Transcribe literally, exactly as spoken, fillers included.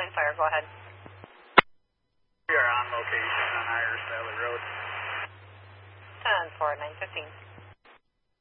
nine fire, go ahead. We are on location on Iris Valley Road. ten four, nine fifteen.